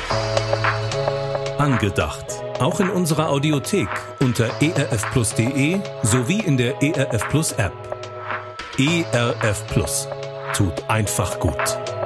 Angedacht. Auch in unserer Audiothek unter erfplus.de sowie in der ERF Plus App. ERF Plus. Tut einfach gut.